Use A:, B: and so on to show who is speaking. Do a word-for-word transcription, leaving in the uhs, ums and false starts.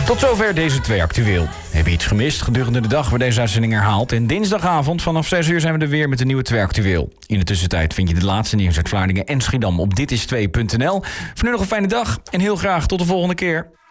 A: Tot zover deze twee actueel. Heb je iets gemist? Gedurende de dag wordt deze uitzending herhaald. En dinsdagavond vanaf zes uur zijn we er weer met een nieuwe twee actueel. In de tussentijd vind je de laatste nieuws uit Vlaardingen en Schiedam op dit is twee punt n l. Voor nu nog een fijne dag en heel graag tot de volgende keer.